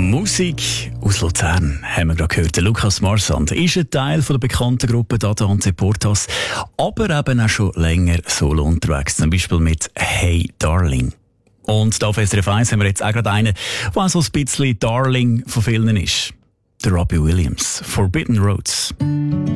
Musik aus Luzern haben wir gerade gehört. Der Lukas Marsand ist ein Teil von der bekannten Gruppe Dada und Portas, aber eben auch schon länger solo unterwegs, zum Beispiel mit «Hey Darling». Und da auf SRF 1 haben wir jetzt auch gerade einen, der so ein bisschen Darling von vielen ist. Der Robbie Williams, «Forbidden Roads».